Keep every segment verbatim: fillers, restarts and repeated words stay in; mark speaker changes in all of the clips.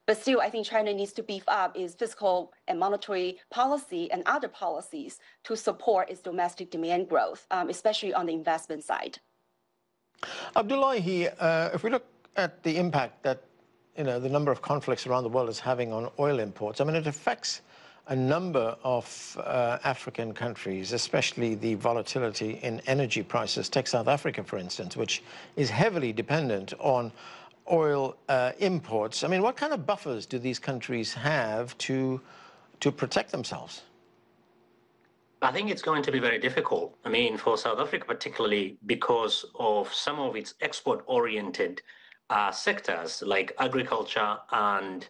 Speaker 1: But still, I think China needs to beef up its fiscal and monetary policy and other policies to support its domestic demand growth, um, especially on the investment side.
Speaker 2: Abdullahi, uh, if we look at the impact that you know the number of conflicts around the world is having on oil imports, I mean, it affects a number of uh, African countries, especially the volatility in energy prices. Take South Africa, for instance, which is heavily dependent on oil uh, imports. I mean, what kind of buffers do these countries have to to protect themselves?
Speaker 3: I think it's going to be very difficult. I mean, for South Africa particularly, because of some of its export-oriented uh, sectors like agriculture and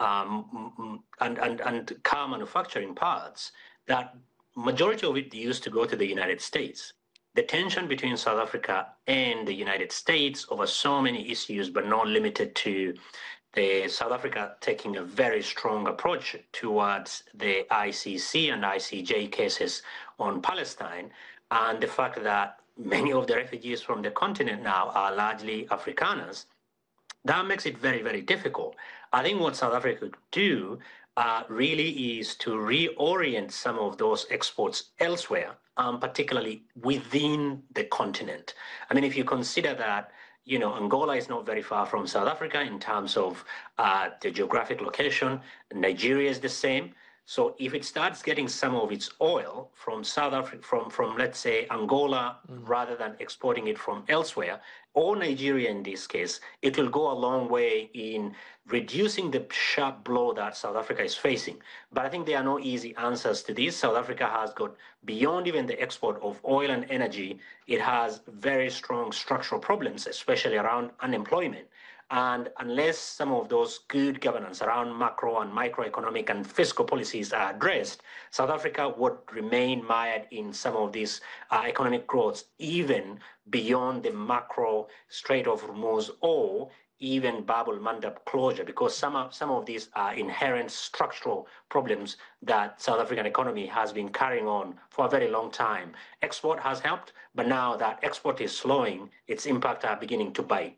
Speaker 3: um, and, and and car manufacturing parts, that majority of it used to go to the United States. The tension between South Africa and the United States over so many issues, but not limited to the South Africa taking a very strong approach towards the I C C and I C J cases on Palestine, and the fact that many of the refugees from the continent now are largely Afrikaners, that makes it very, very difficult. I think what South Africa could do uh, really is to reorient some of those exports elsewhere, um, particularly within the continent. I mean, if you consider that, you know, Angola is not very far from South Africa in terms of uh, the geographic location. Nigeria is the same. So if it starts getting some of its oil from South Africa, from, from let's say Angola, mm. rather than exporting it from elsewhere, or Nigeria in this case, it will go a long way in reducing the sharp blow that South Africa is facing. But I think there are no easy answers to this. South Africa has got, beyond even the export of oil and energy, it has very strong structural problems, especially around unemployment. And unless some of those good governance around macro and microeconomic and fiscal policies are addressed, South Africa would remain mired in some of these uh, economic growths, even beyond the macro Strait of Hormuz or even Bab el-Mandab closure, because some of, some of these are inherent structural problems that South African economy has been carrying on for a very long time. Export has helped, but now that export is slowing, its impact are beginning to bite.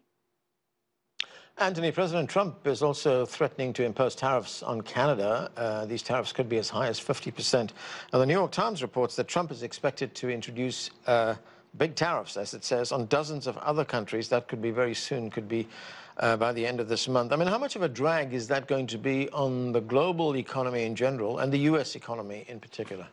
Speaker 2: Anthony, President Trump is also threatening to impose tariffs on Canada. Uh, these tariffs could be as high as fifty percent. Now, the New York Times reports that Trump is expected to introduce uh, big tariffs, as it says, on dozens of other countries. That could be very soon, could be uh, by the end of this month. I mean, how much of a drag is that going to be on the global economy in general and the U S economy in particular?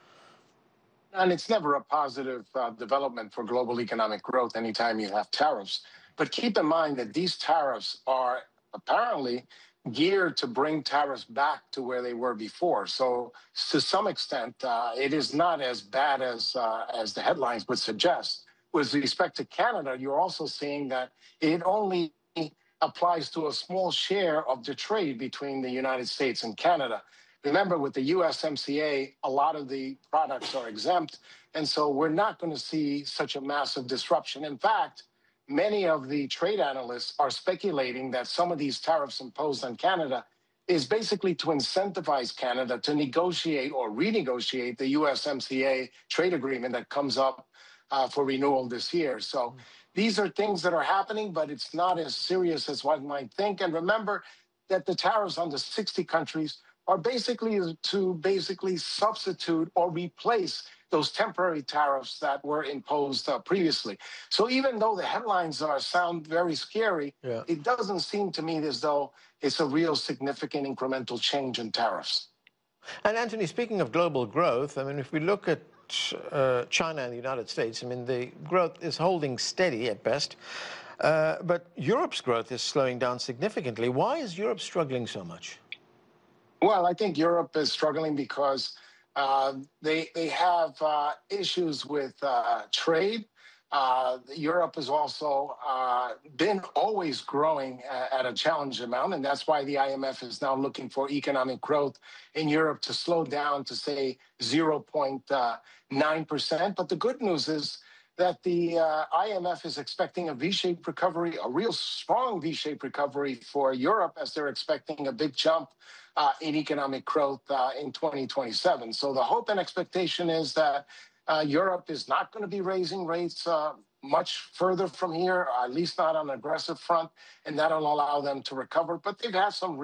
Speaker 4: And it's never a positive uh, development for global economic growth anytime you have tariffs. But keep in mind that these tariffs are apparently geared to bring tariffs back to where they were before. So to some extent, uh, it is not as bad as, uh, as the headlines would suggest. With respect to Canada, you're also seeing that it only applies to a small share of the trade between the United States and Canada. Remember, with the U S M C A, a lot of the products are exempt, and so we're not going to see such a massive disruption. In fact, many of the trade analysts are speculating that some of these tariffs imposed on Canada is basically to incentivize Canada to negotiate or renegotiate the U S M C A trade agreement that comes up uh, for renewal this year. So these are things that are happening, but it's not as serious as one might think. And remember that the tariffs on the sixty countries are basically to basically substitute or replace those temporary tariffs that were imposed uh, previously. So even though the headlines are sound very scary, yeah. it doesn't seem to me as though it's a real significant incremental change in tariffs.
Speaker 2: And Anthony, speaking of global growth, I mean, if we look at uh, China and the United States, I mean, the growth is holding steady at best, uh, but Europe's growth is slowing down significantly. Why is Europe struggling so much?
Speaker 4: Well, I think Europe is struggling because uh, they they have uh, issues with uh, trade. Uh, Europe has also uh, been always growing at a challenged amount, and that's why the I M F is now looking for economic growth in Europe to slow down to, say, zero point nine percent. But the good news is that the uh, I M F is expecting a V-shaped recovery, a real strong V-shaped recovery for Europe, as they're expecting a big jump uh, in economic growth uh, in twenty twenty-seven. So the hope and expectation is that uh, Europe is not going to be raising rates uh, much further from here, at least not on an aggressive front, and that'll allow them to recover. But they've had some